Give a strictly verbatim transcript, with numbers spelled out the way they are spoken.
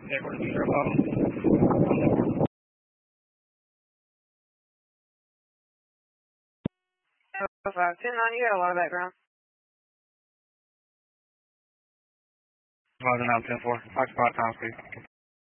Airport zero bottom. five ten nine, you got a lot of background. five nine ten four, occupied time, please.